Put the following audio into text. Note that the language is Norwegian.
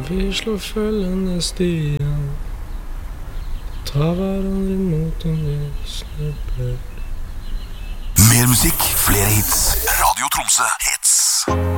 Vi slår følgende stien, tar hverandre imot om vi snubler. Mer musikk, flere hits. Radio Tromsø hits.